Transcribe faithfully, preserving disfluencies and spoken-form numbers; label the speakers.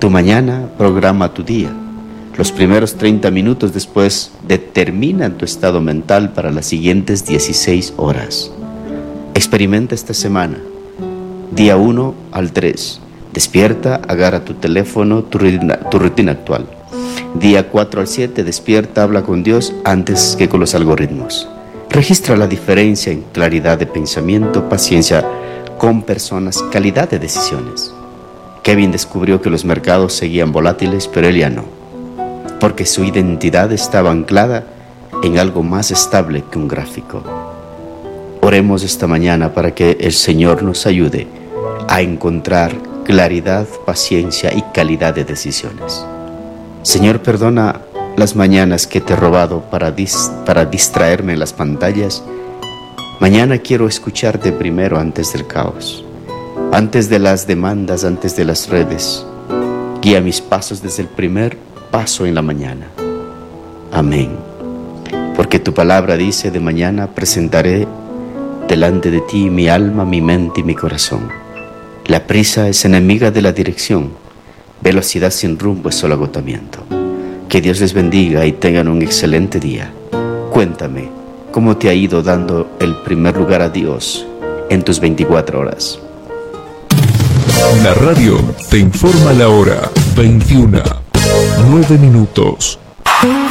Speaker 1: Tu mañana programa tu día. Los primeros treinta minutos después determinan tu estado mental para las siguientes dieciséis horas. Experimenta esta semana. Día uno al tres. Despierta, agarra tu teléfono, tu rutina, tu rutina actual. Día cuatro al siete. Despierta, habla con Dios antes que con los algoritmos. Registra la diferencia en claridad de pensamiento, paciencia con personas, calidad de decisiones. Kevin descubrió que los mercados seguían volátiles, pero él ya no, porque su identidad estaba anclada en algo más estable que un gráfico. Oremos esta mañana para que el Señor nos ayude a encontrar claridad, paciencia y calidad de decisiones. Señor, perdona las mañanas que te he robado para, dis- para distraerme en las pantallas. Mañana quiero escucharte primero antes del caos, antes de las demandas, antes de las redes. Guía mis pasos desde el primer paso en la mañana. Amén. Porque tu palabra dice: de mañana presentaré delante de ti mi alma, mi mente y mi corazón. La prisa es enemiga de la dirección. Velocidad sin rumbo es solo agotamiento. Que Dios les bendiga y tengan un excelente día. Cuéntame cómo te ha ido dando el primer lugar a Dios en tus veinticuatro horas.
Speaker 2: La radio te informa la hora. veintiuna, nueve minutos.